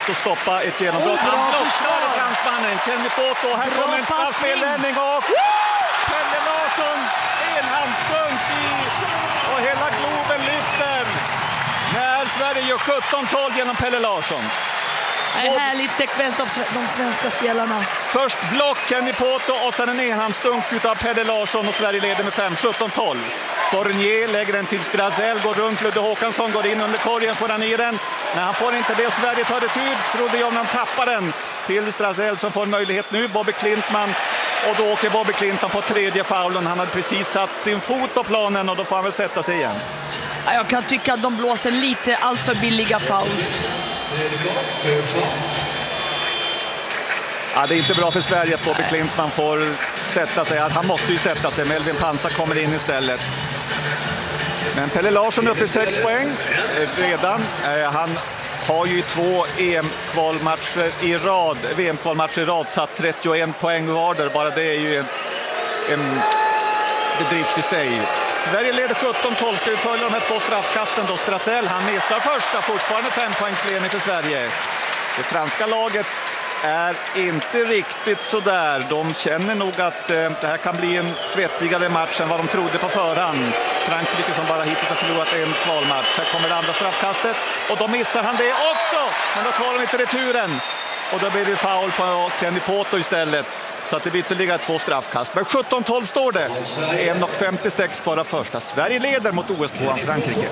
att stoppa ett genombrott. Han blockar fransmannen Kenny Poto. Här kommer en straffspelvändning och Pelle Larsson enhandsdunk i och hela Globen lyfter när Sverige gör 17-12 genom Pelle Larsson. En härlig sekvens av de svenska spelarna. Först block Kenny Poto och sen en enhandsdunk utav Pelle Larsson och Sverige leder med 5-17-12. Fournier lägger den till Strazel, går runt, Ludde Håkansson går in under korgen, får han i den. Men han får inte det, Sverige tar det ut. Frode Jomnan tappar den till Strazel som får en möjlighet nu. Bobby Klintman, och då åker Bobby Klintman på tredje faulen. Han hade precis satt sin fot på planen och då får han väl sätta sig igen. Ja, jag kan tycka att de blåser lite allt för billiga fouls. Ja, det är inte bra för Sverige att Bobby Klintman får sätta sig. Han måste ju sätta sig. Melvin Pansar kommer in istället. Men Pelle Larsson upp i 6 poäng redan. Han har ju 2 VM-kvalmatcher i rad satt 31 poäng varder. Bara det är ju en bedrift i sig. Sverige leder 17-12. Ska vi följa de här 2 straffkasten då? Strazel, han missar första, fortfarande 5-poängsledning för Sverige. Det franska laget är inte riktigt så där. De känner nog att det här kan bli en svettigare match än vad de trodde på förhand. Frankrike som bara hittills har förlorat en kvalmatch. Här kommer det andra straffkastet och då missar han det också. Men då tar de inte returen. Och då blir det foul på Kenny Poto istället. Så att det blir ytterligare 2 straffkast. Men 17-12 står det. 1:56 kvar av första. Sverige leder mot OS-2an Frankrike.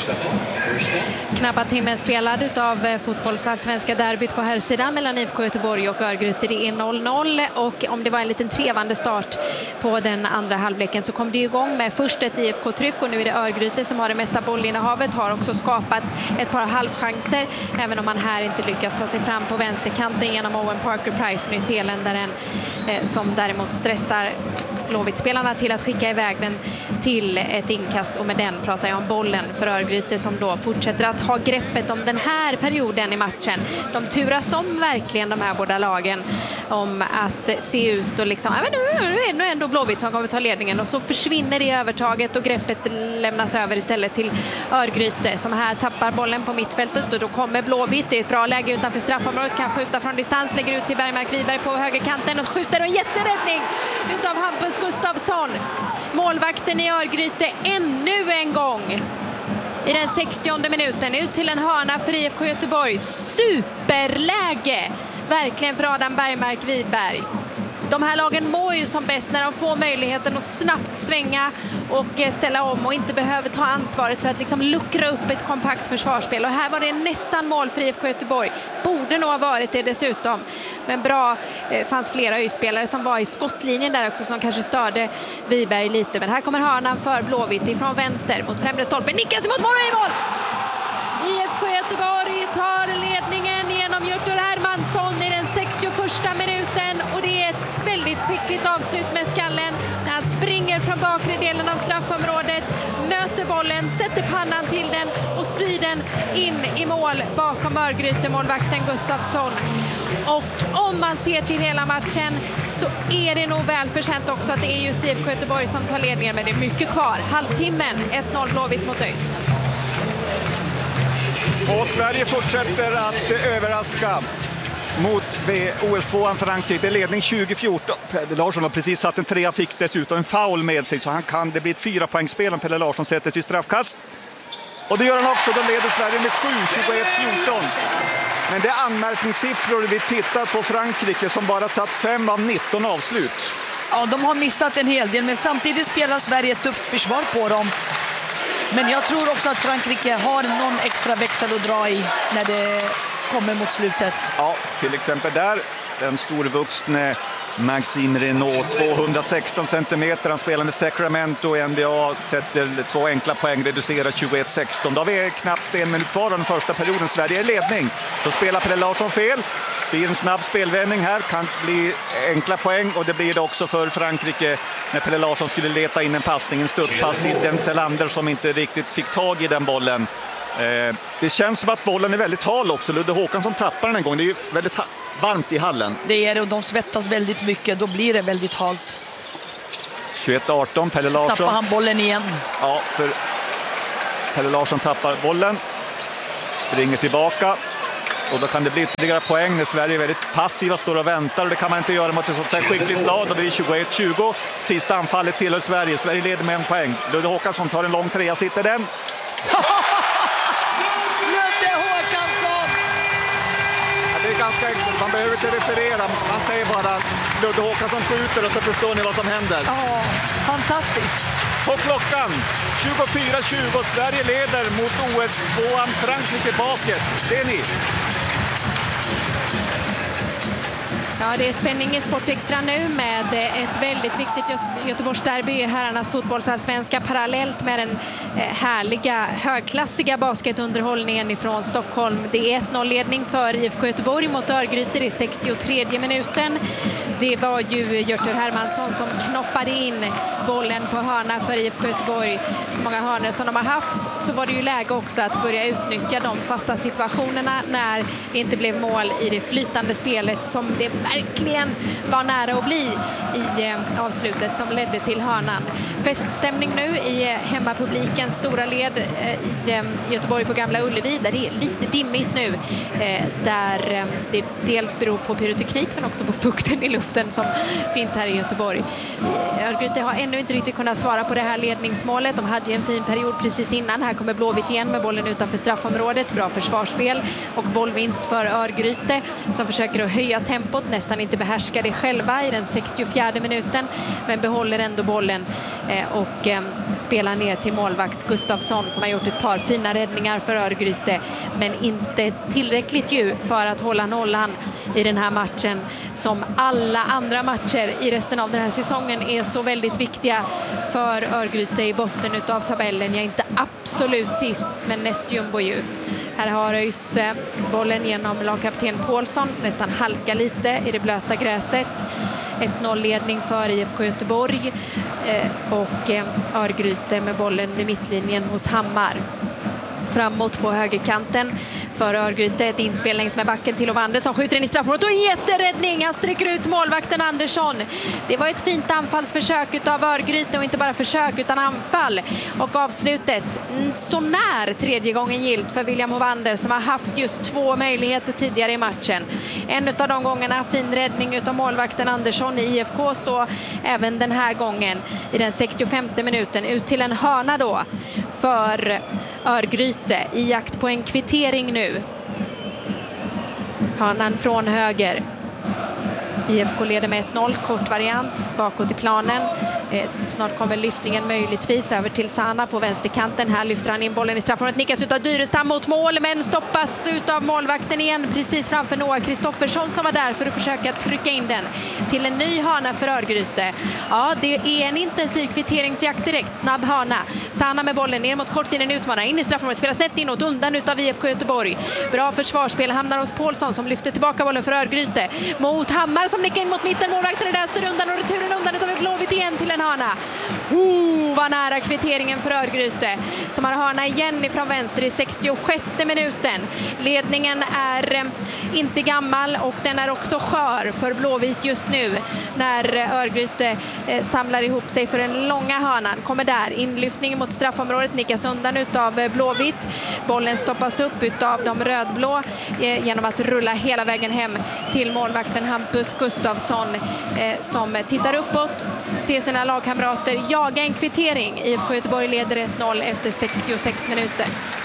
Knappa timmen spelad av fotbollsallsvenska derbyt på här sidan mellan IFK Göteborg och Örgryte. Det är 0-0 och om det var en liten trevande start på den andra halvleken så kom det igång med först ett IFK-tryck och nu är det Örgryte som har det mesta bollinnehavet, har också skapat ett par halvchanser även om man här inte lyckas ta sig fram på vänsterkanten genom Owen Parker-Price, nyzeeländaren som däremot stressar Blåvitt-spelarna till att skicka iväg den till ett inkast och med den pratar jag om bollen för Örgryte som då fortsätter att ha greppet om den här perioden i matchen. De turas om verkligen de här båda lagen om att se ut och liksom, nu är det ändå Blåvitt som kommer ta ledningen och så försvinner det övertaget och greppet lämnas över istället till Örgryte som här tappar bollen på mittfältet och då kommer Blåvitt, det är ett bra läge utanför straffområdet, kan skjuta från distans, lägger ut till Bergmark Wiberg på högerkanten och skjuter och jätteräddning utav Hampus Gustafsson. Målvakten i Örgryte ännu en gång i den 60:e minuten ut till en hörna för IFK Göteborg. Superläge verkligen för Adam Bergmark Wiberg. De här lagen mår ju som bäst när de får möjligheten att snabbt svänga och ställa om och inte behöver ta ansvaret för att liksom luckra upp ett kompakt försvarsspel. Och här var det nästan mål för IFK Göteborg. Borde nog ha varit det dessutom. Men bra, fanns flera yspelare som var i skottlinjen där också som kanske störde Wiberg lite. Men här kommer hörnan för Blåvitt ifrån vänster mot främre stolpen. Nickas mot mål och i mål! IFK Göteborg tar ledningen genom Hjörtur Hermansson i den 61:a minuten och det är ett väldigt skickligt avslut med skallen när han springer från bakre delen av straffområdet, möter bollen, sätter pannan till den och styr den in i mål bakom Örgryte målvakten Gustafsson. Och om man ser till hela matchen så är det nog väl förtjänt också att det är just IFK Göteborg som tar ledningen, men det är mycket kvar. Halvtimmen, 1-0 Blåvitt mot ÖIS. Och Sverige fortsätter att överraska mot OS2an Frankrike. Det är ledning 2014. Pelle Larsson har precis satt en 3, fick dessutom en foul med sig så det blir ett 4-poängsspel om Pelle Larsson sätter sig i straffkast. Och det gör han också, då leder Sverige med 7-21-14. Men det är anmärkningssiffror vi tittar på Frankrike som bara satt 5 av 19 avslut. Ja, de har missat en hel del men samtidigt spelar Sverige ett tufft försvar på dem. Men jag tror också att Frankrike har någon extra växel att dra i när det kommer mot slutet. Ja, till exempel där den storvuxne Maxime Renault, 216 centimeter. Han spelar med Sacramento och NDA sätter 2 enkla poäng, reducerar 21-16. Då har vi knappt 1 minut kvar av den första perioden. Sverige är i ledning. Så spelar Pelle Larsson fel. Det blir en snabb spelvändning här. Kan bli enkla poäng och det blir det också för Frankrike när Pelle Larsson skulle leta in en passning. En studspass till Denzel Ander som inte riktigt fick tag i den bollen. Det känns som att bollen är väldigt hal också. Ludde Håkansson tappar den en gång. Det är ju väldigt varmt i hallen. Det är det och de svettas väldigt mycket. Då blir det väldigt halt. 21-18, Pelle Larsson. Tappar han bollen igen. Ja, för Pelle Larsson tappar bollen. Springer tillbaka. Och då kan det bli ytterligare poäng när Sverige är väldigt passiva, står och väntar. Och det kan man inte göra mot ett sånt här skickligt lag. Då blir det 21-20. Sista anfallet tillhör Sverige. Sverige leder med 1 poäng. Ludde Håkansson tar en lång trea, sitter den. Ludde Håkansson! Ja, det är ganska enkelt, man behöver inte referera. Man säger bara Ludde Håkansson skjuter och så förstår ni vad som händer. Ja, fantastiskt. På klockan 24-20. Sverige leder mot OS-2an Frankrike basket. Det är ni. Ja, det är spänning i Sportextra nu med ett väldigt viktigt Göteborgsderby i herrarnas fotbollsallsvenska parallellt med den härliga, högklassiga basketunderhållningen ifrån Stockholm. Det är 1-0-ledning för IFK Göteborg mot Örgryte i 63:e minuten. Det var ju Hjörtur Hermansson som knoppade in bollen på hörna för IFK Göteborg. Så många hörnor som de har haft, så var det ju läge också att börja utnyttja de fasta situationerna när det inte blev mål i det flytande spelet som det verkligen var nära att bli i avslutet som ledde till hörnan. Feststämning nu i hemmapublikens stora led i Göteborg på Gamla Ullevi, där det är lite dimmigt nu, där det dels beror på pyroteknik men också på fukten i luften som finns här i Göteborg. Örgryte har ännu inte riktigt kunnat svara på det här ledningsmålet. De hade ju en fin period precis innan. Här kommer Blåvitt igen med bollen utanför straffområdet. Bra försvarsspel och bollvinst för Örgryte som försöker att höja tempot, nästan inte behärskar det själva i den 64:e minuten, men behåller ändå bollen och spelar ner till målvakt Gustafsson som har gjort ett par fina räddningar för Örgryte, men inte tillräckligt ju för att hålla nollan i den här matchen som alla andra matcher i resten av den här säsongen är så väldigt viktiga för Örgryte i botten utav tabellen. Jag är inte absolut sist, men näst jumbo ju. Här har ÖIS bollen genom lagkapten Paulsson, nästan halka lite i det blöta gräset. 1-0-ledning för IFK Göteborg och Örgryte med bollen vid mittlinjen hos Hammar. Framåt på högerkanten för Örgryte, ett inspel längs med backen till Ovander som skjuter in i straffområdet och en jätteräddning. Han sträcker ut målvakten Andersson. Det var ett fint anfallsförsök av Örgryte, och inte bara försök utan anfall. Och avslutet så när tredje gången gilt för William Ovander som har haft just 2 möjligheter tidigare i matchen. En av de gångerna fin räddning av målvakten Andersson i IFK, så även den här gången i den 65:e minuten ut till en hörna då för Örgryte i jakt på en kvittering nu. Hörnan från höger. IFK leder med 1-0, kort variant bakåt i planen. Snart kommer lyftningen möjligtvis över till Sana på vänsterkanten. Här lyfter han in bollen i straffområdet, nickas ut av Dyrestam mot mål, men stoppas ut av målvakten igen precis framför Noah Kristoffersson som var där för att försöka trycka in den till en ny hörna för Örgryte. Ja, det är en intensiv kvitteringsjakt direkt, snabb hörna. Sana med bollen ner mot kortlinjen, utmanar in i straffområdet, spelar snett inåt, undan utav IFK Göteborg. Bra försvarsspel, hamnar hos Paulsson som lyfter tillbaka bollen för Örgryte mot Hammar som nickar in mot mitten. Målvakten är där, står undan och returen undan utav Blåvitt igen till en hörna. Vad nära kvitteringen för Örgryte som har hörna igen ifrån vänster i 66:e minuten. Ledningen är inte gammal och den är också skör för Blåvitt just nu när Örgryte samlar ihop sig för den långa hörnan. Kommer där, inlyftningen mot straffområdet, nickas undan utav Blåvitt. Bollen stoppas upp utav de rödblå genom att rulla hela vägen hem till målvakten Hampus Gustafsson som tittar uppåt, ser sina lagkamrater jaga en kvittering. IFK Göteborg leder 1-0 efter 66 minuter.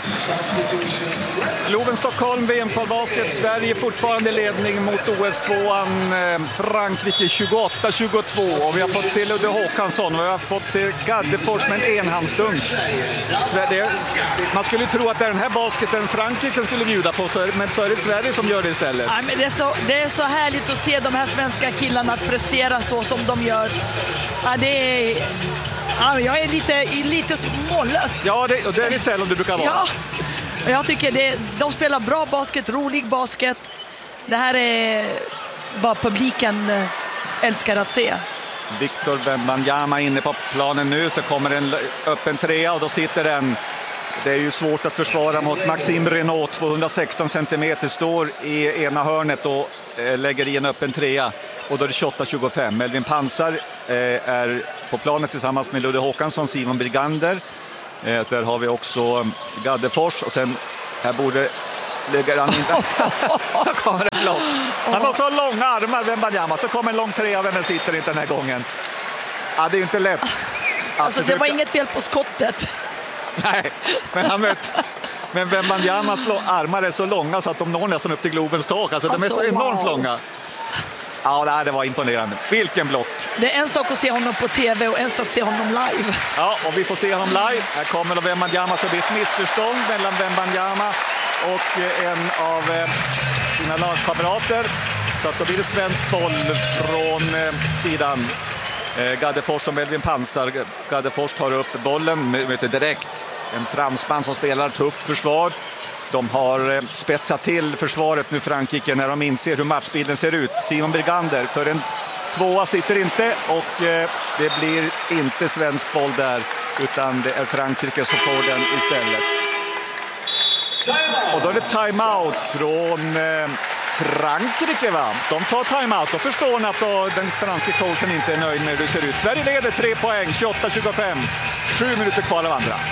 Globen Stockholm, VM-kvalbasket. Sverige fortfarande ledning mot OS-2an Frankrike 28-22. Och vi har fått se Ludde Håkansson och vi har fått se Gaddefors med en enhandsdunk. Man skulle tro att det är den här basketen Frankrike skulle bjuda på, men så är det Sverige som gör det istället. Ja, men det är så härligt att se de här svenska killarna att prestera så som de gör. Ja, jag är lite smålös. Ja, det är det sällan du brukar vara. Ja, jag tycker de spelar bra basket, rolig basket. Det här är vad publiken älskar att se. Victor Wembanyama inne på planen nu, så kommer en öppen trea och då sitter den. Det är ju svårt att försvara mot Maxime Renaud, 216 cm, står i ena hörnet och lägger i en öppen trea. Och då är det 28-25. Melvin Pansar är på planen tillsammans med Ludde Håkansson, Simon Brigander. Där har vi också Gaddefors. Och sen här borde lägger han inte. Så kommer det block. Han har så långa armar, Wembanyama. Så kommer en lång trea, men den sitter inte den här gången. Ja, det är inte lätt. Alltså det var inget fel på skottet. Nej, men Wembanyamas armar är så långa så att de når nästan upp till Globens tak. Alltså de är så enormt långa. Ja, det var imponerande. Vilken block. Det är en sak att se honom på tv och en sak att se honom live. Ja, och vi får se honom live. Här kommer Wembanyama, så det är ett missförstånd mellan Wembanyama och en av sina lagkamrater. Så att då blir det svensk boll från sidan. Gaddefors som Melvin Pansar. Gaddefors tar upp bollen, möter direkt en fransman som spelar tufft försvar. De har spetsat till försvaret nu, Frankrike, när de inser hur matchbilden ser ut. Simon Brigander för en tvåa sitter inte, och det blir inte svensk boll där, utan det är Frankrike som får den istället. Och då är det timeout från Frankrike, va? De tar timeout och förstår att den franska coachen inte är nöjd med hur det ser ut. Sverige leder 3 poäng, 28-25. 7 minuter kvar av andra.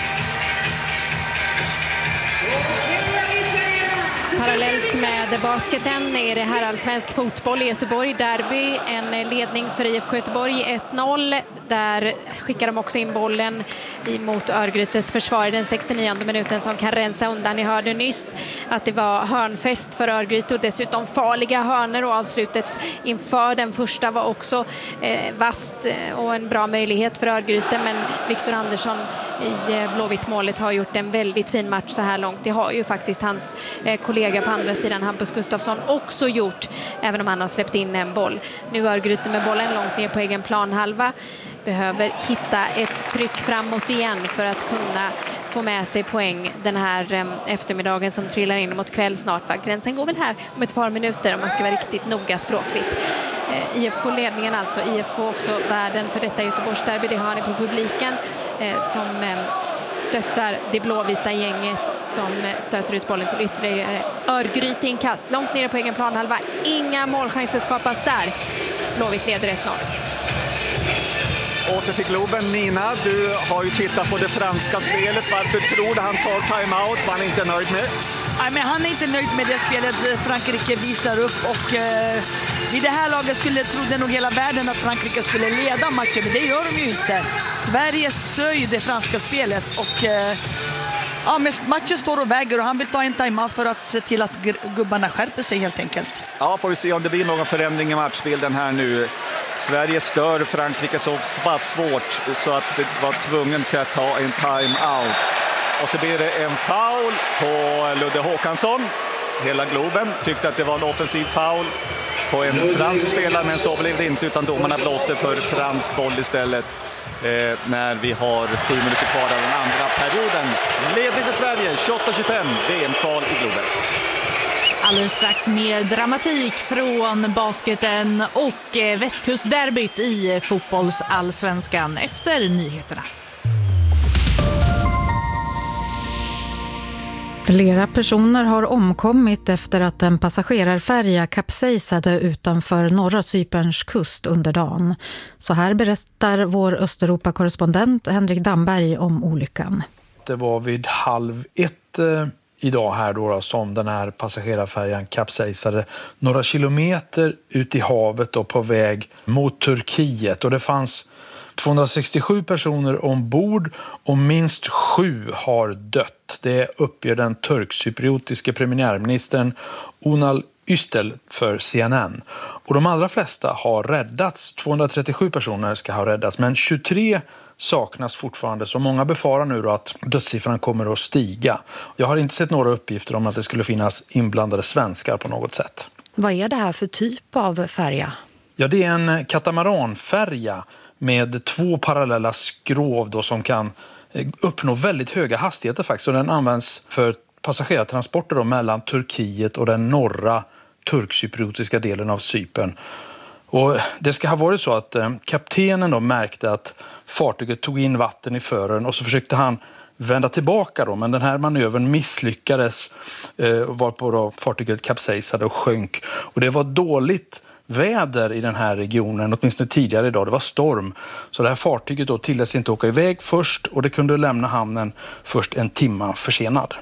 Parallellt med basketen är det här allsvensk fotboll i Göteborg. Derby, en ledning för IFK Göteborg 1-0. Där skickar de också in bollen mot Örgrytes försvar i den 69:e minuten som kan rensa undan. Ni hörde nyss att det var hörnfest för Örgryte och dessutom farliga hörnor, och avslutet inför den första var också vast och en bra möjlighet för Örgryte, men Viktor Andersson i Blåvitt-målet har gjort en väldigt fin match så här långt. Det har ju faktiskt hans kollega på andra sidan, Hampus Gustafsson, också gjort, även om han har släppt in en boll. Nu Örgryte med bollen långt ner på egen planhalva. Behöver hitta ett tryck framåt igen för att kunna få med sig poäng den här eftermiddagen som trillar in mot kväll snart. Gränsen går väl här om ett par minuter om man ska vara riktigt noga språkligt. IFK-ledningen alltså. IFK också värden för detta Göteborgsderby. Det har ni på publiken som stöttar det blåvita gänget som stöter ut bollen till ytterligare Örgryte inkast. Långt nere på egen planhalva. Inga målchanser skapas där. Blåvitt leder 1-0. Åter till Globen. Nina, du har ju tittat på det franska spelet. Varför tror du han tar timeout? Var han inte nöjd med? Nej, men han är inte nöjd med det spelet Frankrike visar upp, och vid det här laget trodde nog hela världen att Frankrike skulle leda matchen, men det gör de ju inte. Sverige stör ju det franska spelet, och ja, men matchen står och väger, och han vill ta en timeout för att se till att gubbarna skärper sig helt enkelt. Ja, får vi se om det blir någon förändring i matchbilden här nu. Sverige stör Frankrike så pass svårt så att det var tvungen till att ta en timeout. Och så blir det en foul på Ludde Håkansson. Hela Globen tyckte att det var en offensiv foul på en fransk spelare, men så blev det inte, utan domarna blåste för fransk boll istället. När vi har 7 minuter kvar av den andra perioden. Ledning för Sverige, 28-25, VM-kval i Globen. Alldeles strax mer dramatik från basketen och västkustderbyt i fotbollsallsvenskan efter nyheterna. Flera personer har omkommit efter att en passagerarfärja kapsejsade utanför norra Cyperns kust under dagen. Så här berättar vår Östeuropa-korrespondent Henrik Damberg om olyckan. Det var vid 12:30 idag här då som den här passagerarfärjan kapsejsade några kilometer ut i havet och på väg mot Turkiet. Och det fanns 267 personer ombord och minst 7 har dött. Det uppger den turkcypriotiske premiärministern Unal Üstel för CNN. Och de allra flesta har räddats. 237 personer ska ha räddats, men 23 saknas fortfarande. Så många befarar nu då att dödssiffran kommer att stiga. Jag har inte sett några uppgifter om att det skulle finnas inblandade svenskar på något sätt. Vad är det här för typ av färja? Ja, det är en katamaranfärja med 2 parallella skrov då som kan uppnå väldigt höga hastigheter faktiskt. Och den används för passagerartransporter då mellan Turkiet och den norra turkcypriotiska delen av Cypern. Och det ska ha varit så att kaptenen då märkte att fartyget tog in vatten i fören och så försökte han vända tillbaka då, men den här manövern misslyckades varpå då fartyget kapsejsade och sjönk. Och det var dåligt väder i den här regionen, åtminstone tidigare idag. Det var storm. Så det här fartyget då tilläts inte åka iväg först och det kunde lämna hamnen först en timme försenad.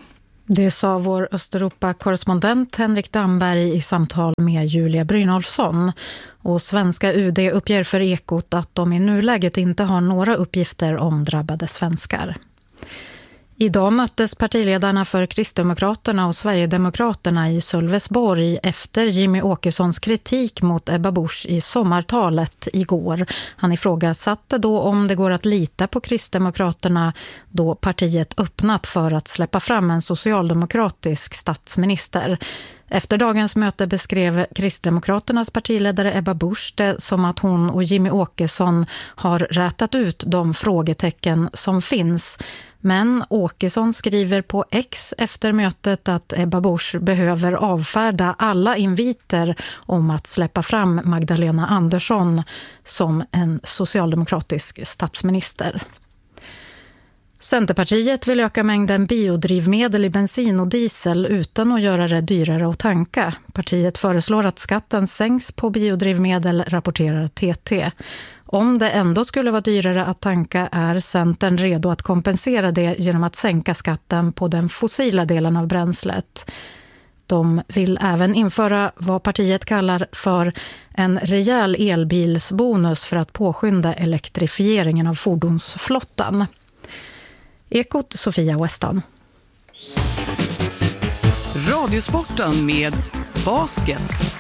Det sa vår Östeuropa-korrespondent Henrik Damberg i samtal med Julia Brynolfsson. Och svenska UD uppger för Ekot att de i nuläget inte har några uppgifter om drabbade svenskar. Idag möttes partiledarna för Kristdemokraterna och Sverigedemokraterna i Sölvesborg efter Jimmy Åkessons kritik mot Ebba Busch i sommartalet igår. Han ifrågasatte då om det går att lita på Kristdemokraterna då partiet öppnat för att släppa fram en socialdemokratisk statsminister. Efter dagens möte beskrev Kristdemokraternas partiledare Ebba Busch det som att hon och Jimmy Åkesson har rätat ut de frågetecken som finns. Men Åkesson skriver på X efter mötet att Ebba Busch behöver avfärda alla inviter om att släppa fram Magdalena Andersson som en socialdemokratisk statsminister. Centerpartiet vill öka mängden biodrivmedel i bensin och diesel utan att göra det dyrare att tanka. Partiet föreslår att skatten sänks på biodrivmedel, rapporterar TT. Om det ändå skulle vara dyrare att tanka är Centern redo att kompensera det genom att sänka skatten på den fossila delen av bränslet. De vill även införa vad partiet kallar för en rejäl elbilsbonus för att påskynda elektrifieringen av fordonsflottan. Ekot Sofia Weston. Radiosporten med basket.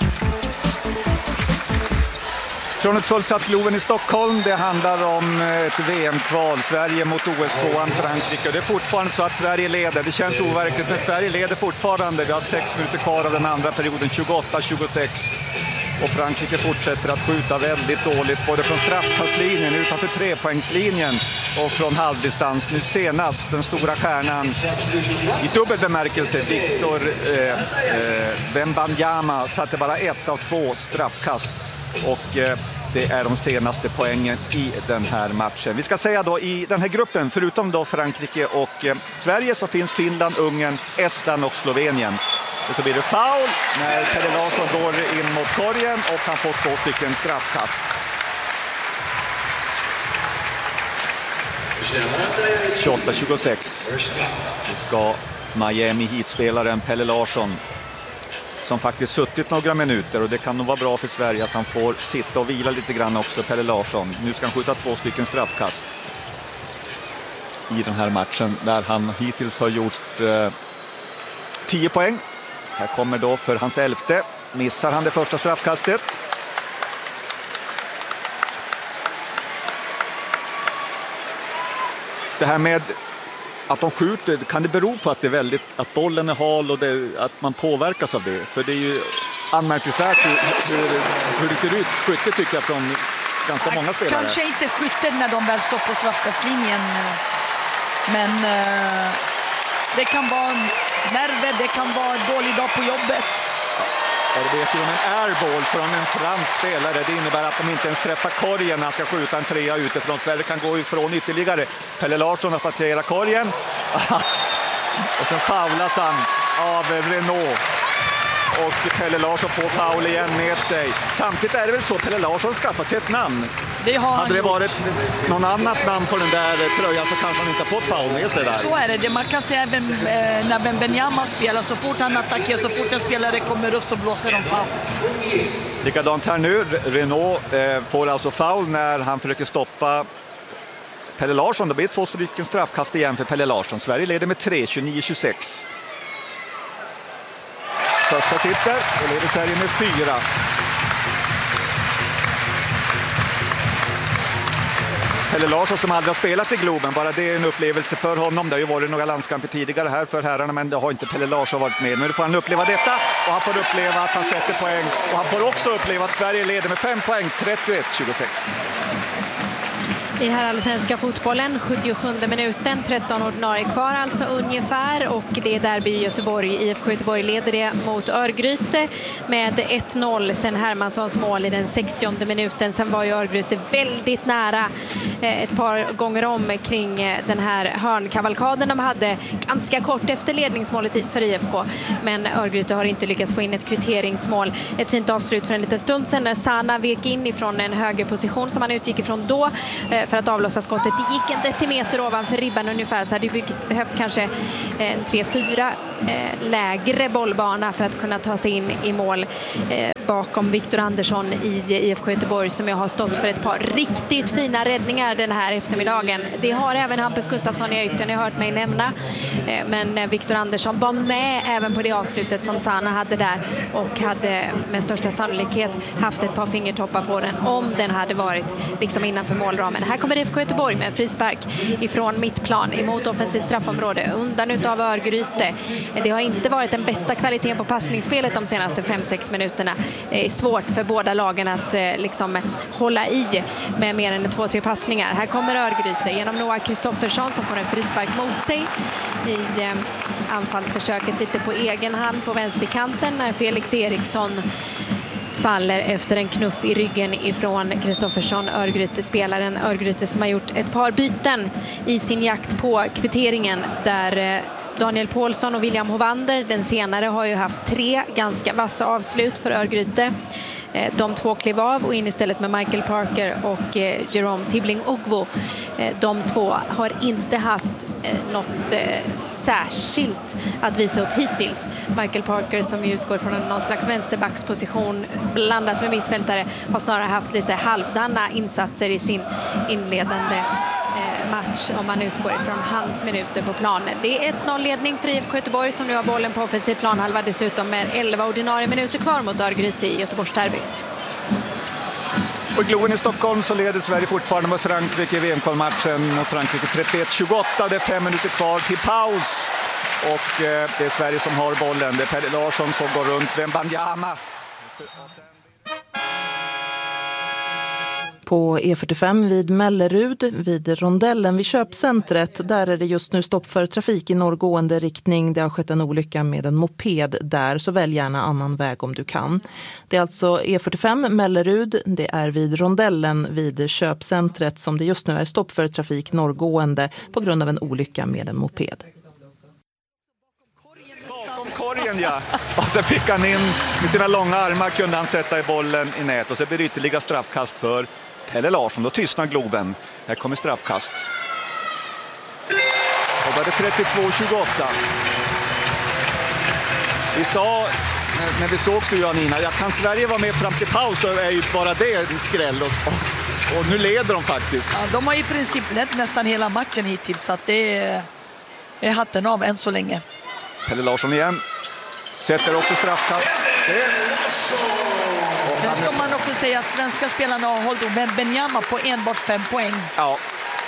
Från ett fullsatt Globen i Stockholm, det handlar om ett VM-kval, Sverige mot OS-2an Frankrike. Det är fortfarande så att Sverige leder, det känns overkligt, men Sverige leder fortfarande. Vi har 6 minuter kvar av den andra perioden, 28-26. Och Frankrike fortsätter att skjuta väldigt dåligt, både från straffpasslinjen, utanför trepoängslinjen och från halvdistans. Nu senast den stora stjärnan i dubbel bemärkelse, Victor Wembanyama, satte bara 1 av 2 straffkast. Och det är de senaste poängen i den här matchen. Vi ska säga då i den här gruppen, förutom då Frankrike och Sverige, så finns Finland, Ungern, Estland och Slovenien. Och så blir det foul när Pelle Larsson går in mot korgen och han får 2 stycken straffkast. 28-26 så ska Miami Heat-spelaren Pelle Larsson, som faktiskt suttit några minuter, och det kan nog vara bra för Sverige att han får sitta och vila lite grann också, Pelle Larsson. Nu ska han skjuta 2 stycken straffkast i den här matchen där han hittills har gjort 10 poäng. Här kommer då för hans 11:e. Missar han det första straffkastet. Det här med att de skjuter, kan det bero på att det är väldigt, att bollen är hal och att man påverkas av det? För det är ju anmärkningsvärt hur det ser ut. Skytte tycker jag från ganska många spelare. Kanske inte skyttet när de väl står på straffkastlinjen. Men det kan vara nerver, det kan vara en dålig dag på jobbet. Det vet ju om en airball från en fransk spelare. Det innebär att de inte ens träffar korgen när han ska skjuta en 3 utifrån. Sverige kan gå ifrån ytterligare. Pelle Larsson attackerar korgen. Och sen faulas han av Renault. Och Pelle Larsson får foul igen med sig. Samtidigt är det väl så att Pelle Larsson skaffat sig ett namn. Hade det varit någon annat namn på den där tröjan så kanske han inte har fått foul med sig där. Så är det. Man kan säga även när Wembanyama spelar, så fort han attackerar, så fort en spelare kommer upp så blåser de foul. Likadant här nu. Renault får alltså foul när han försöker stoppa Pelle Larsson. Det blir 2 stycken straffkast igen för Pelle Larsson. Sverige leder med 3, 29-26. Första sitter och leder Sverige med 4. Pelle Larsson som aldrig har spelat i Globen, bara det är en upplevelse för honom. Det har ju varit några landskamper tidigare här för herrarna, men det har inte Pelle Larsson varit med. Nu får han uppleva detta och han får uppleva att han sätter poäng. Och han får också uppleva att Sverige leder med 5 poäng, 31-26. I herrallsvenska fotbollen, 77 minuten, 13 ordinarie kvar alltså ungefär, och det är derby i Göteborg. IFK Göteborg leder det mot Örgryte med 1-0 sen Hermanssons mål i den 60:e minuten. Sen var ju Örgryte väldigt nära ett par gånger om kring den här hörnkavalkaden de hade ganska kort efter ledningsmålet för IFK, men Örgryte har inte lyckats få in ett kvitteringsmål. Ett fint avslut för en liten stund sen när Sana vek in ifrån en högerposition som han utgick ifrån då för att avlossa skottet. Det gick en decimeter ovanför ribban ungefär, så hade det behövt kanske 3-4 lägre bollbana för att kunna ta sig in i mål bakom Victor Andersson i IFK Göteborg, som jag har stått för ett par riktigt fina räddningar den här eftermiddagen. Det har även Hampus Gustafsson i Öystein, jag har hört mig nämna. Men Victor Andersson var med även på det avslutet som Sana hade där och hade med största sannolikhet haft ett par fingertoppar på den om den hade varit liksom innanför målramen. Här kommer IFK Göteborg med en frispark ifrån mittplan emot offensiv straffområde undan utav Örgryte. Det har inte varit den bästa kvaliteten på passningsspelet de senaste 5-6 minuterna. Det är svårt för båda lagen att liksom hålla i med mer än 2-3 passningar. Här kommer Örgryte genom Noah Kristoffersson som får en frispark mot sig i anfallsförsöket lite på egen hand på vänsterkanten när Felix Eriksson faller efter en knuff i ryggen ifrån Kristoffersson, Örgryte-spelaren. Örgryte som har gjort ett par byten i sin jakt på kvitteringen där Daniel Paulsson och William Hovander, den senare har ju haft 3 ganska vassa avslut för Örgryte. De 2 klev av och in istället med Michael Parker och Jerome Tibbling-Ogvo. De 2 har inte haft något särskilt att visa upp hittills. Michael Parker, som utgår från någon slags vänsterbacksposition blandat med mittfältare, har snarare haft lite halvdana insatser i sin inledande match om man utgår ifrån hans minuter på planen. Det är 1-0-ledning för IFK Göteborg som nu har bollen på offensiv planhalva, dessutom med 11 ordinarie minuter kvar mot Örgryte i Göteborgsderbyt. Och i Globen i Stockholm så leder Sverige fortfarande mot Frankrike i VM-kvalmatchen mot Frankrike 31-28. Det är 5 minuter kvar till paus. Och det är Sverige som har bollen. Det är Pelle Larsson som går runt Wembanyama. På E45 vid Mellerud, vid rondellen vid köpcentret, där är det just nu stopp för trafik i norrgående riktning. Det har skett en olycka med en moped där, så välj gärna annan väg om du kan. Det är alltså E45 Mellerud, det är vid rondellen vid köpcentret som det just nu är stopp för trafik norrgående på grund av en olycka med en moped. Korgen, ja. Och så fick han in med sina långa armar, kunde han sätta i bollen i nät och så blir det ytterligare straffkast för Pelle Larsson. Då tystnar Globen. Här kommer straffkast. Och då är det 32-28. Vi sa när vi såg Nina, kan Sverige vara med fram till paus så är ju bara det en skräll. Och nu leder de faktiskt. Ja, de har i princip nästan hela matchen hittills, så att det är hatten av än så länge. Pelle Larsson igen. Sätter också straffkast. Sen ska man också säga att svenska spelarna har hållit Wembanyama på enbart 5 poäng. Ja.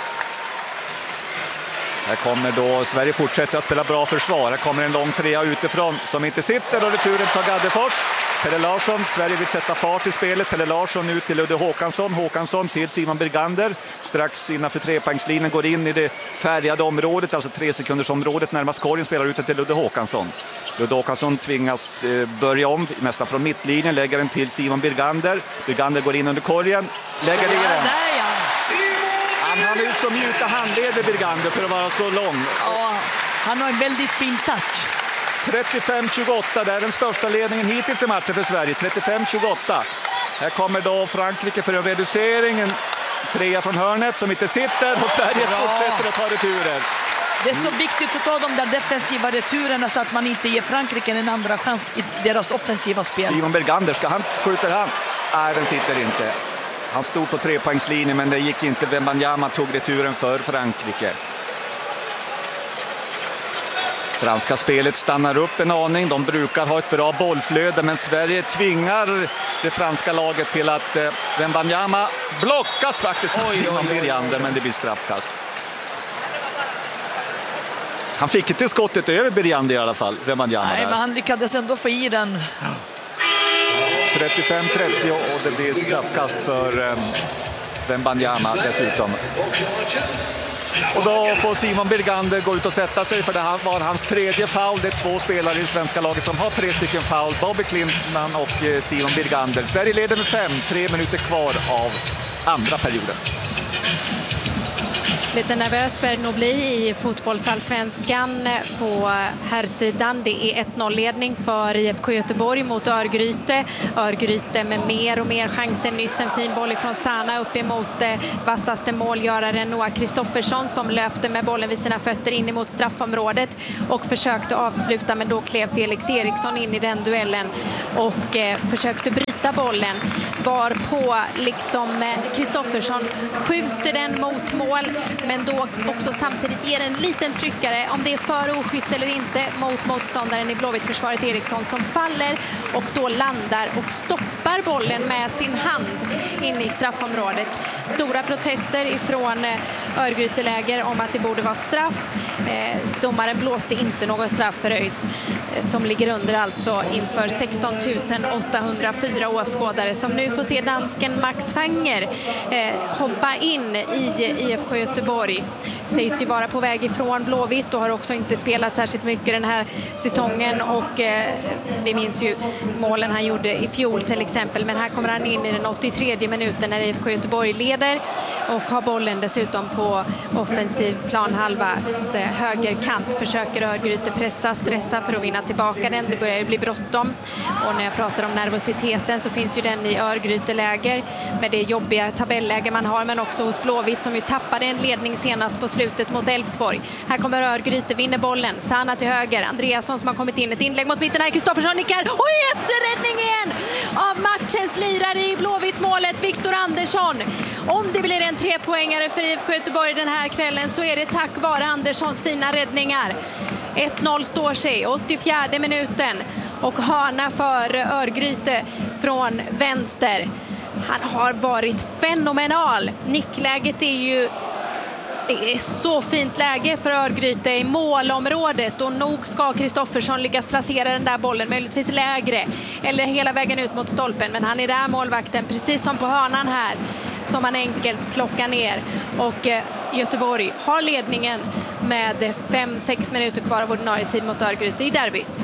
Här kommer då Sverige fortsätter att spela bra försvar. Här kommer en lång trea utifrån som inte sitter och returen tar Gaddefors. Pelle Larsson, Sverige vill sätta fart i spelet. Pelle Larsson ut till Ludde Håkansson. Håkansson till Simon Birgander. Strax innanför 3-poängslinjen går in i det färgade området, alltså 3-sekundersområdet närmast korgen, spelar ut till Ludde Håkansson. Ludde Håkansson tvingas börja om nästan från mittlinjen, lägger den till Simon Birgander. Birgander går in under korgen, lägger ner den. Han är ju så mjuka handleder Birgander för att vara så lång. Ja, han har en väldigt fin touch. 35-28, det är den största ledningen hittills i matchen för Sverige. 35-28. Här kommer då Frankrike för en reducering. En trea från hörnet som inte sitter och Sverige fortsätter att ta returer. Det är så viktigt att ta de där defensiva returerna så att man inte ger Frankrike en andra chans i deras offensiva spel. Simon Birgander, skjuter han? Nej, den sitter inte. Han stod på 3-poängslinjen men det gick inte. Wembanyama tog returen för Frankrike. Franska spelet stannar upp en aning. De brukar ha ett bra bollflöde men Sverige tvingar det franska laget till att Wembanyama blockas faktiskt av Simon Birgander, men det blir straffkast. Han fick inte skottet över Birgander i alla fall, Wembanyama. Nej, men han lyckades ändå få i den. 35-30 och det blir straffkast för Wembanyama dessutom. Och då får Simon Birgander gå ut och sätta sig, för det var hans tredje foul. Det är 2 spelare i svenska laget som har 3 stycken foul. Bobby Klintman och Simon Birgander. Sverige leder med 5, 3 minuter kvar av andra perioden. Lite nervös bör det nog bli i fotbollsallsvenskan på herrsidan. Det är 1-0-ledning för IFK Göteborg mot Örgryte. Örgryte med mer och mer chanser. Nyss en fin boll ifrån Sana upp emot vassaste målgöraren Noah Kristoffersson som löpte med bollen vid sina fötter in emot straffområdet och försökte avsluta, men då klev Felix Eriksson in i den duellen och försökte bryta bollen. Var på liksom Kristoffersson skjuter den mot mål, men då också samtidigt ger en liten tryckare, om det är för oschysst eller inte, mot motståndaren i Blåvitt-försvaret Eriksson som faller och då landar och stoppar bollen med sin hand in i straffområdet. Stora protester ifrån Örgryteläger om att det borde vara straff. Domaren blåste inte någon straff för ÖIS som ligger under alltså inför 16 804 åskådare som nu får se dansken Max Fanger hoppa in i IFK Göteborg. Sägs ju vara på väg ifrån Blåvitt och har också inte spelat särskilt mycket den här säsongen och vi minns ju målen han gjorde i fjol till exempel, men här kommer han in i den 83:e minuten när IFK Göteborg leder och har bollen dessutom på offensiv planhalvas högerkant. Försöker Örgryte pressa, stressa för att vinna tillbaka den. Det börjar ju bli bråttom och när jag pratar om nervositeten så finns ju den i Örgryteläger med det jobbiga tabelläge man har, men också hos Blåvitt som ju tappade en ledning senast på slutet mot Elfsborg. Här kommer Örgryte, vinner bollen. Sana till höger. Andreasson som har kommit in. Ett inlägg mot mitten här. Kristoffersson nickar. Och jätteräddning igen av matchens lirare i Blåvitt-målet, Viktor Andersson. Om det blir en 3-poängare för IFK Göteborg den här kvällen så är det tack vare Anderssons fina räddningar. 1-0 står sig, 84:e minuten. Och hörna för Örgryte från vänster. Han har varit fenomenal. Nickläget är ju... Det är så fint läge för Örgryte i målområdet och nog ska Kristoffersson lyckas placera den där bollen möjligtvis lägre eller hela vägen ut mot stolpen, men han är där målvakten precis som på hörnan här som han enkelt plockar ner och Göteborg har ledningen med 5-6 minuter kvar av ordinarie tid mot Örgryte i derbyt.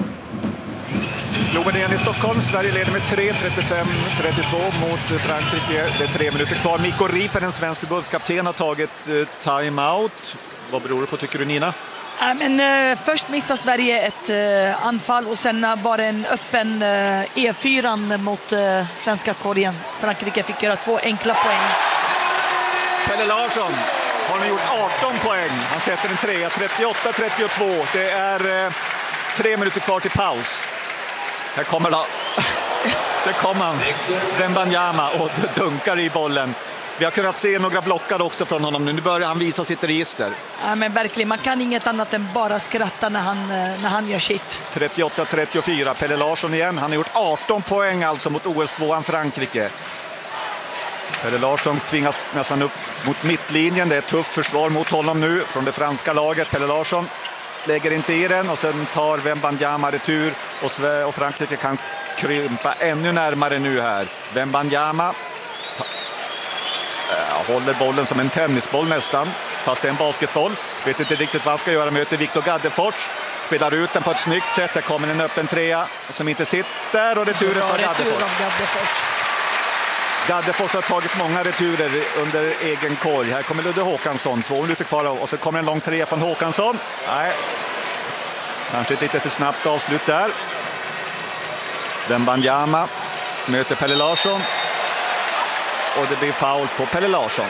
Globen igen i Stockholm. Sverige leder med 3-35-32 mot Frankrike. Det är 3 minuter kvar. Mikko Riipen, en svensk förbundskapten, har tagit timeout. Vad beror det på, tycker du, Nina? Först missar Sverige ett anfall och sen var det en öppen E4 mot svenska korgen. Frankrike fick göra 2 enkla poäng. Pelle Larsson har nu gjort 18 poäng. Han sätter en 3, 38-32. Det är 3 minuter kvar till paus. Här kommer det kommer han. Wembanyama och dunkar i bollen. Vi har kunnat se några blockar också från honom nu. Nu börjar han visa sitt register. Ja, men verkligen, man kan inget annat än bara skratta när han gör sitt. 38-34. Pelle Larsson igen. Han har gjort 18 poäng alltså mot OS-2an Frankrike. Pelle Larsson tvingas nästan upp mot mittlinjen. Det är ett tufft försvar mot honom nu från det franska laget. Pelle Larsson lägger inte i den och sen tar Wembanyama retur och Frankrike kan krympa ännu närmare nu här. Wembanyama håller bollen som en tennisboll nästan, fast det är en basketboll. Vet inte riktigt vad han ska göra. Möter Viktor Gaddefors, spelar ut den på ett snyggt sätt. Det kommer en öppen trea som inte sitter och returen tar Gaddefors. Gaddefors har tagit många returer under egen korg. Här kommer Ludde Håkansson, 2 minuter kvar och så kommer en lång trea från Håkansson. Nej, kanske ett lite för snabbt avslut där. Wembanyama möter Pelle Larsson och det blir foul på Pelle Larsson.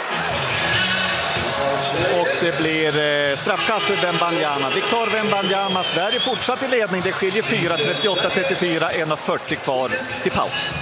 Och det blir straffkast för Wembanyama. Viktor Wembanyama, Sverige fortsatt i ledning. Det skiljer 4-38-34, 1:40 kvar till paus.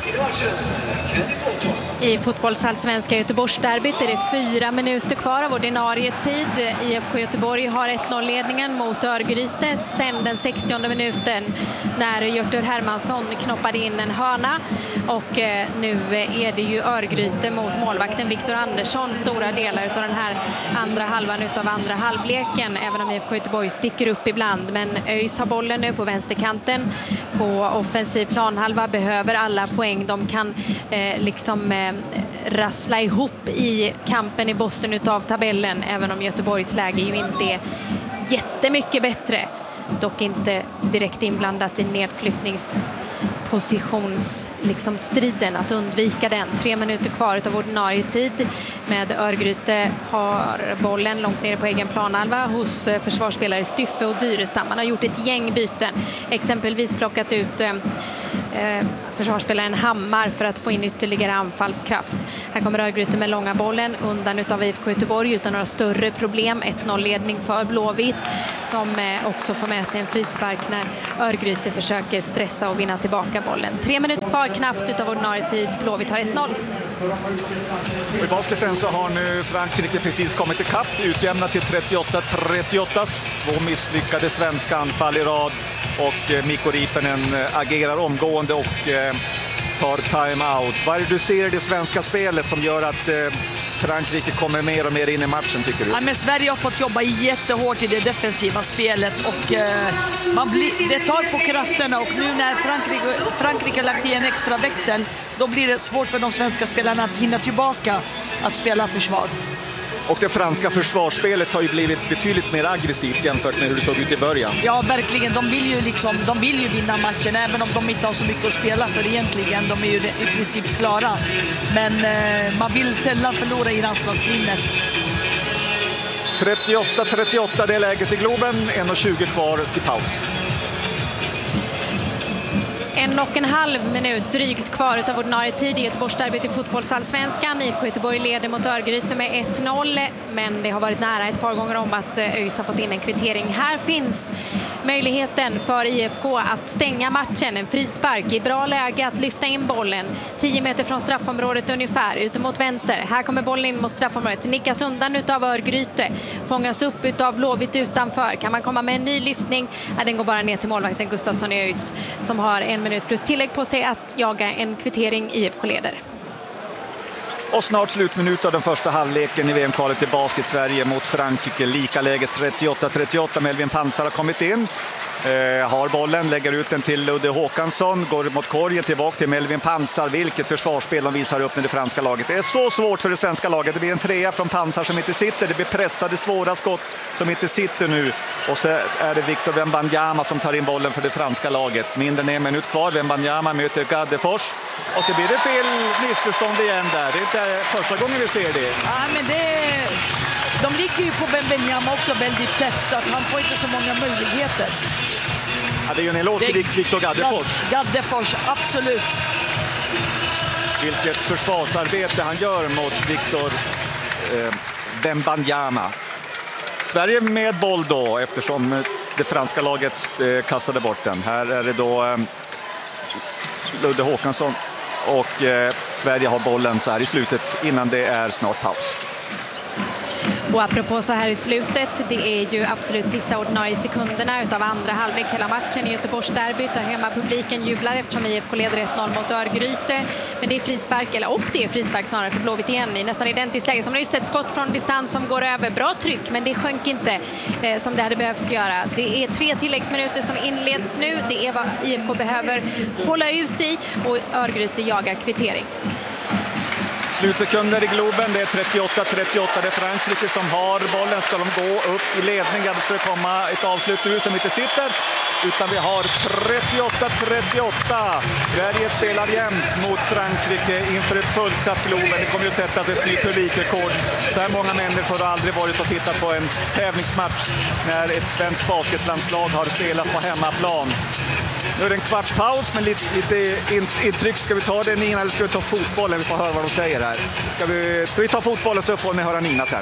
I fotbollsallsvenska Göteborgsderbyt är det 4 minuter kvar av ordinarie tid. IFK Göteborg har 1-0-ledningen mot Örgryte sen den 60:e minuten när Hjörtur Hermansson knoppade in en hörna. Och nu är det ju Örgryte mot målvakten Viktor Andersson stora delar av den här andra halvan utav andra halvleken, även om IFK Göteborg sticker upp ibland. Men ÖIS har bollen nu på vänsterkanten på offensiv planhalva, behöver alla poäng de kan rassla ihop i kampen i botten utav tabellen, även om Göteborgs läge ju inte är jättemycket bättre. Dock inte direkt inblandat i positionsstriden, att undvika den. 3 minuter kvar av ordinarie tid med Örgryte har bollen långt nere på egen planhalva hos försvarsspelare Styffe och Dyrestam. Man har gjort ett gäng byten, exempelvis plockat ut försvarsspelaren Hammar för att få in ytterligare anfallskraft. Här kommer Örgryte med långa bollen undan utav IFK Göteborg utan några större problem. 1-0-ledning för Blåvitt som också får med sig en frispark när Örgryte försöker stressa och vinna tillbaka bollen. 3 minuter kvar knappt utav ordinarie tid. Blåvitt har 1-0. Och i basketen så har nu Frankrike precis kommit ikapp, utjämnat till 38-38. 2 misslyckade svenska anfall i rad och Mikko Riipänen agerar omgående och tar time-out. Vad är det du ser i det svenska spelet som gör att Frankrike kommer mer och mer in i matchen, tycker du? Ja, men Sverige har fått jobba jättehårt i det defensiva spelet och det tar på krafterna, och nu när Frankrike har lagt i en extra växel, då blir det svårt för de svenska spelarna att hinna tillbaka att spela försvar. Och det franska försvarsspelet har ju blivit betydligt mer aggressivt jämfört med hur det såg ut i början. Ja, verkligen. De vill ju vinna matchen, även om de inte har så mycket att spela för egentligen. De är ju i princip klara. Men man vill sällan förlora i landslagslinjet. 38-38, det är läget i Globen. 1:20 kvar till paus. 1,5 minut drygt kvar utav ordinarie tid i Göteborgsderbyt i fotbollsallsvenskan. IFK Göteborg leder mot Örgryte med 1-0, men det har varit nära ett par gånger om att ÖIS har fått in en kvittering. Här finns möjligheten för IFK att stänga matchen. En frispark i bra läge att lyfta in bollen 10 meter från straffområdet ungefär, ute mot vänster. Här kommer bollen in mot straffområdet, nickas undan utav Örgryte, fångas upp utav Blåvitt utanför. Kan man komma med en ny lyftning? Den går bara ner till målvakten Gustafsson i ÖIS som har 1 minut plus tillägg på sig att jaga en kvittering. IFK leder. Och snart slutminut av den första halvleken i VM-kvalet i basket. Sverige mot Frankrike. Lika läget 38-38. Melvin Pansar har kommit in. Har bollen, lägger ut den till Ludde Håkansson, går mot korgen, tillbaka till Melvin Pansar. Vilket försvarsspel de visar upp med det franska laget. Det är så svårt för det svenska laget. Det blir en trea från Pansar som inte sitter. Det blir pressade, svåra skott som inte sitter nu. Och så är det Victor Wembanyama som tar in bollen för det franska laget. Mindre än 1 minut kvar. Wembanyama möter Gaddefors. Och så blir det fel missförstånd igen där. Det är inte första gången vi ser det. Ja, men de ligger ju på Wembanyama också väldigt tätt, så att han får inte så många möjligheter. Ja, det är ju en eloge till Victor Gaddefors. Gaddefors, absolut. Vilket försvarsarbete han gör mot Victor Wembanyama. Sverige med boll då, eftersom det franska laget kastade bort den. Här är det då Ludde Håkansson och Sverige har bollen så här i slutet innan det är snart paus. Och apropå så här i slutet, det är ju absolut sista ordinarie sekunderna utav andra halvlek hela matchen i Göteborgsderbyt där hemma publiken jublar eftersom IFK leder 1-0 mot Örgryte. Men det är frispark, det är frispark snarare för Blåvitt igen i nästan identiskt läge. Som det är ju sett skott från distans som går över. Bra tryck, men det sjönk inte som det hade behövt göra. Det är 3 tilläggsminuter som inleds nu. Det är vad IFK behöver hålla ut i och Örgryte jagar kvittering. Slutsekunder i Globen, det är 38-38, det är Frankrike som har bollen. Ska de gå upp i ledning, det ska komma ett avslut nu som inte sitter. Utan vi har 38-38. Sverige spelar jämnt mot Frankrike inför ett fullsatt Globen. Det kommer ju sättas ett nytt publikrekord. Så här många människor har aldrig varit och tittat på en tävlingsmatch när ett svenskt basketlandslag har spelat på hemmaplan. Nu är det en kvartspaus, men lite intryck. Ska vi ta det, Nina, eller ska vi ta fotbollen? Vi får höra vad de säger här. Ska vi ta fotbollen så får ni höra Nina sen.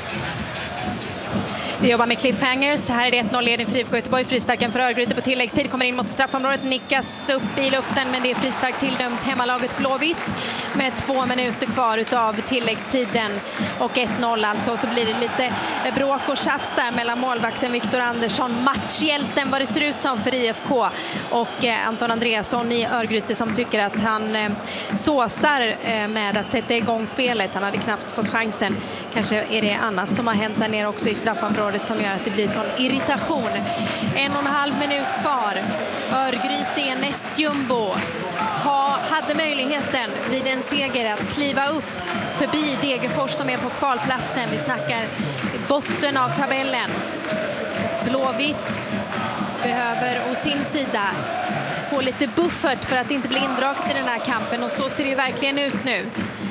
Vi jobbar med cliffhangers. Här är det 1-0-ledning för IFK Göteborg. Frisparken för Örgryte på tilläggstid kommer in mot straffområdet. Nickas upp i luften, men det är frispark tilldömt hemmalaget Blåvitt med 2 minuter kvar utav tilläggstiden. Och 1-0 alltså. Och så blir det lite bråk och tjafs där mellan målvakten Victor Andersson, matchhjälten vad det ser ut som för IFK, och Anton Andreasson i Örgryte som tycker att han såsar med att sätta igång spelet. Han hade knappt fått chansen. Kanske är det annat som har hänt där nere också i straffområdet som gör att det blir sån irritation. 1,5 minut kvar. Örgryte är näst jumbo. Hade möjligheten vid en seger att kliva upp förbi Degerfors som är på kvalplatsen. Vi snackar botten av tabellen. Blåvitt behöver å sin sida få lite buffert för att inte bli indraget i den här kampen, och så ser det ju verkligen ut nu.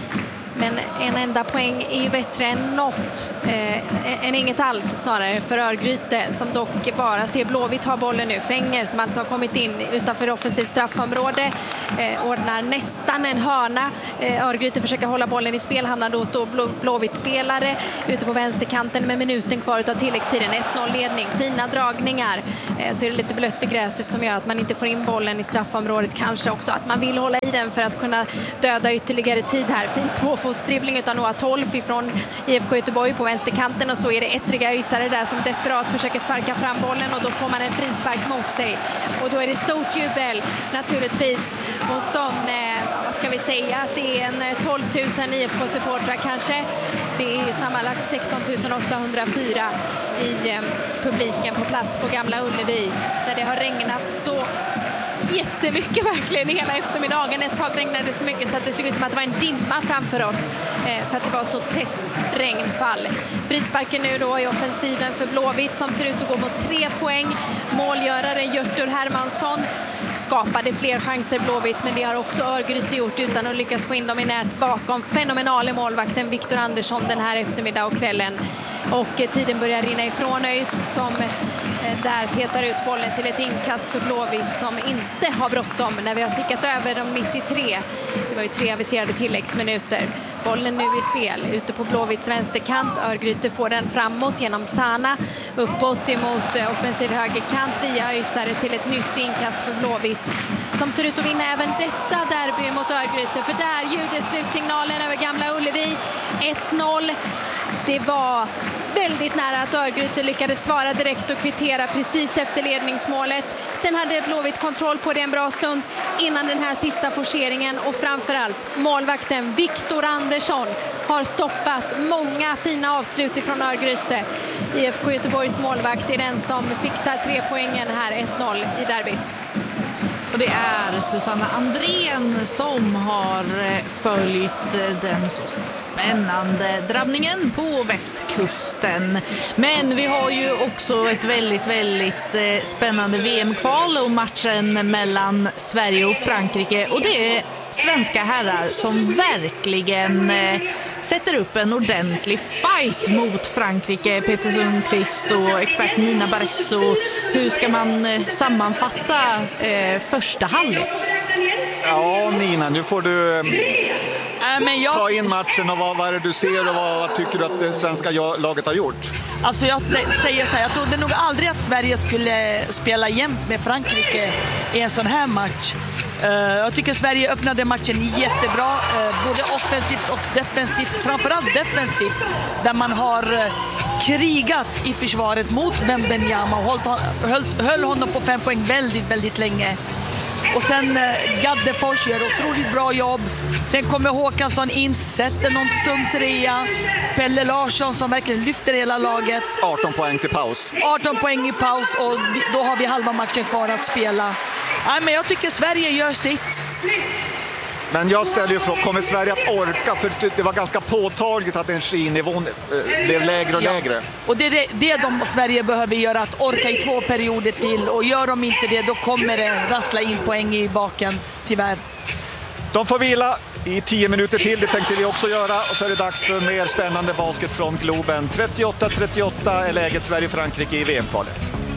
Men en enda poäng är ju bättre än något, än inget alls snarare för Örgryte, som dock bara ser Blåvitt ha bollen nu. Fänger, som alltså har kommit in utanför offensivt straffområde, ordnar nästan en hörna. Örgryte försöker hålla bollen i spel, hamnar då stå Blåvitt-spelare ute på vänsterkanten med minuten kvar utav tilläggstiden. 1-0-ledning, fina dragningar. Så är det lite blött i gräset som gör att man inte får in bollen i straffområdet. Kanske också att man vill hålla i den för att kunna döda ytterligare tid här. Fint tvåfotsdribbling utan Noah Tolf ifrån IFK Göteborg på vänsterkanten, och så är det ettriga Ysare där som desperat försöker sparka fram bollen, och då får man en frispark mot sig. Och då är det stort jubel naturligtvis hos dem. Vad ska vi säga, att det är en 12 000 IFK-supportrar kanske. Det är ju sammanlagt 16 804 i publiken på plats på Gamla Ullevi, där det har regnat så jättemycket verkligen hela eftermiddagen. Ett tag regnade det så mycket så att det såg ut som att det var en dimma framför oss, för att det var så tätt regnfall. Frisparken nu då i offensiven för Blåvitt, som ser ut att gå mot 3 poäng. Målgörare Hjörtur Hermansson skapade fler chanser Blåvitt, men det har också Örgryte gjort utan att lyckas få in dem i nät bakom fenomenale målvakten Viktor Andersson den här eftermiddag och kvällen. Och tiden börjar rinna ifrån ÖIS, som där petar ut bollen till ett inkast för Blåvitt, som inte har bråttom när vi har tickat över de 93. Det var ju 3 aviserade tilläggsminuter. Bollen nu i spel ute på Blåvitts vänsterkant. Örgryte får den framåt genom Sana, uppåt emot offensiv högerkant via Ysare till ett nytt inkast för Blåvitt, som ser ut att vinna även detta derby mot Örgryte, för där ljuder slutsignalen över Gamla Ullevi. 1-0. Det var väldigt nära att Örgryte lyckades svara direkt och kvittera precis efter ledningsmålet. Sen hade Blåvitt kontroll på det en bra stund innan den här sista forceringen, och framförallt målvakten Viktor Andersson har stoppat många fina avslut ifrån Örgryte. IFK Göteborgs målvakt är den som fixar 3 poängen här, 1-0 i derbyt. Och det är Susanna Andrén som har följt den så spännande drabbningen på västkusten. Men vi har ju också ett väldigt spännande VM-kval och matchen mellan Sverige och Frankrike. Och det är svenska herrar som verkligen sätter upp en ordentlig fight mot Frankrike. Peter Sundqvist och expert Nina Barresso. Hur ska man sammanfatta första halvlek? Ja, Nina, nu får du ta in matchen, och vad är det du ser och vad tycker du att det svenska laget har gjort? Alltså jag säger så här, jag trodde nog aldrig att Sverige skulle spela jämnt med Frankrike i en sån här match. Jag tycker Sverige öppnade matchen jättebra, både offensivt och defensivt, framförallt defensivt, där man har krigat i försvaret mot Wembanyama och höll honom på 5 poäng väldigt länge. Och sen Gaddefors gör otroligt bra jobb. Sen kommer Håkansson in, sätter någon tung trea. Pelle Larsson som verkligen lyfter hela laget. 18 poäng till paus. 18 poäng i paus, och då har vi halva matchen kvar att spela. Nej, men jag tycker Sverige gör sitt. Men jag ställer ju frågan, kommer Sverige att orka? För det var ganska påtagligt att energinivån blev lägre och lägre. Och det är det Sverige behöver göra, att orka i 2 perioder till. Och gör de inte det, då kommer det rassla in poäng i baken, tyvärr. De får vila i 10 minuter till, det tänkte vi också göra. Och så är det dags för mer spännande basket från Globen. 38-38 är läget Sverige-Frankrike i VM-kvalet.